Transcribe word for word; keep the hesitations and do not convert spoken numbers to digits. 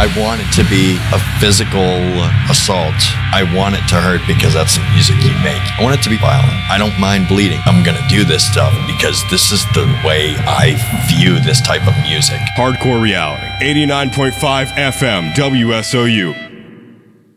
I want it to be a physical assault. I want it to hurt because that's the music you make. I want it to be violent. I don't mind bleeding. I'm going to do this stuff because this is the way I view this type of music. Hardcore Reality, eighty-nine point five F M, W S O U.